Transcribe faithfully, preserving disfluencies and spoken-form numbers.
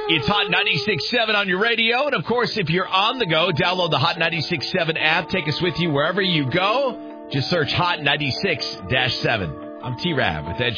It's Hot ninety-six point seven on your radio. And, of course, if you're on the go, download the Hot ninety-six point seven app. Take us with you wherever you go. Just search Hot ninety-six point seven. I'm T-Rab with Ed